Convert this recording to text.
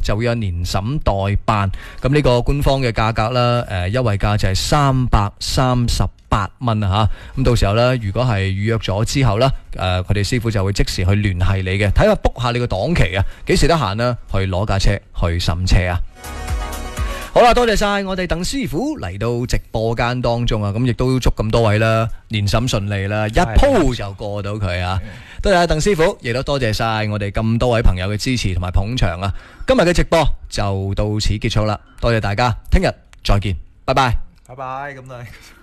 就會有年審代辦。咁呢個官方嘅價格啦，優惠價就係338蚊啊嚇。咁到時候呢，如果係預約咗之後呢，佢哋師傅就會即時去聯繫你嘅，睇下 book 下你個檔期啊，幾時得閒呢？去攞架車去審車啊！好啦，多謝晒我哋鄧師傅嚟到直播間當中啊，咁亦都祝咁多位啦，年審順利啦，一鋪就過到佢啊！多謝鄧師傅，亦都多謝晒我哋咁多位朋友嘅支持同埋捧場啊！今日嘅直播就到此結束啦，多謝大家，聽日再見，拜拜， 拜拜，咁啊。